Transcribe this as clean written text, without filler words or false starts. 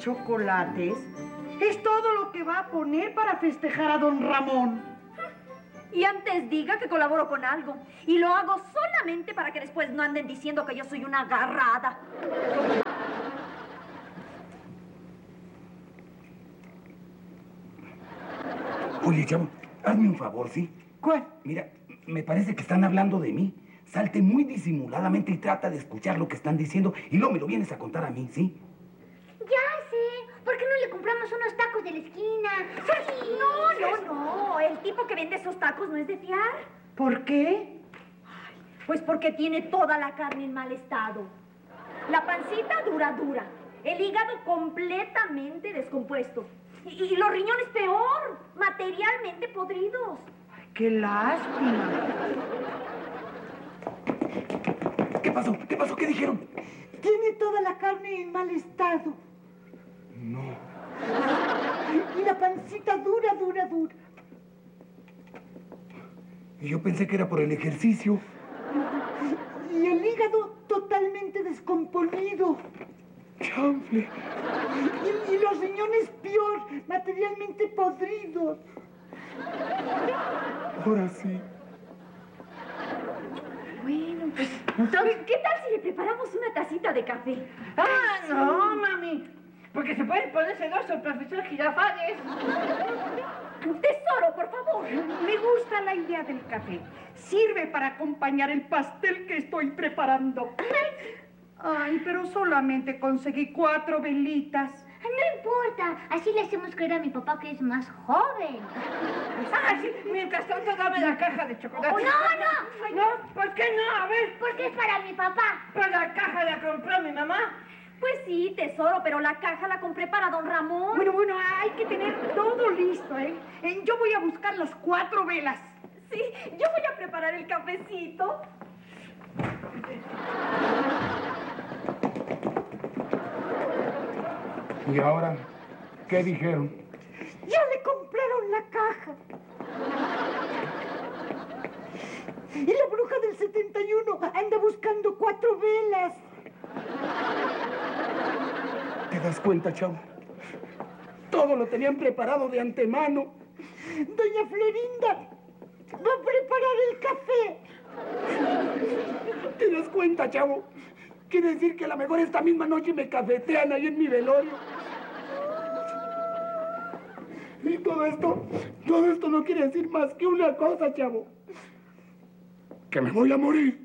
chocolates? Es todo lo que va a poner para festejar a don Ramón. Y antes diga que colaboro con algo. Y lo hago solamente para que después no anden diciendo que yo soy una agarrada. Oye, chavo, hazme un favor, ¿sí? ¿Cuál? Mira, me parece que están hablando de mí. Salte muy disimuladamente y trata de escuchar lo que están diciendo y luego me lo vienes a contar a mí, ¿sí? Ya sé. ¿Por qué no le compramos unos tacos de la esquina? ¡Sí! No. El tipo que vende esos tacos no es de fiar. ¿Por qué? Pues porque tiene toda la carne en mal estado. La pancita dura. El hígado completamente descompuesto. Y los riñones peor, materialmente podridos. Ay, qué lástima. ¿Qué pasó? ¿Qué pasó? ¿Qué dijeron? Tiene toda la carne en mal estado. No. Y la pancita dura. Y yo pensé que era por el ejercicio. Y el hígado totalmente descomponido. ¡Chanfle! Y los riñones peor, materialmente podridos. Ahora sí. Bueno, pues, entonces, ¿qué tal si le preparamos una tacita de café? ¡Ah, no, mami! Porque se puede poner celoso el profesor Girafales. Tesoro, por favor. Me gusta la idea del café. Sirve para acompañar el pastel que estoy preparando. Ay, pero solamente conseguí 4 velitas. No importa. Así le hacemos creer a mi papá que es más joven. Ah, sí, mientras tanto dame la caja de chocolate. No. ¿No? ¿Por qué no? A ver. Porque es para mi papá. Pues la caja la compró mi mamá. Pues sí, tesoro, pero la caja la compré para don Ramón. Bueno, hay que tener todo listo, ¿eh? Yo voy a buscar las 4 velas. Sí, yo voy a preparar el cafecito. ¿Y ahora qué dijeron? Ya le compraron la caja. Y la bruja del 71 anda buscando 4 velas. ¿Te das cuenta, chavo? Todo lo tenían preparado de antemano. Doña Florinda va a preparar el café. ¿Te das cuenta, chavo? Quiere decir que a lo mejor esta misma noche me cafetean ahí en mi velorio. Y todo esto no quiere decir más que una cosa, chavo. Que me voy a morir.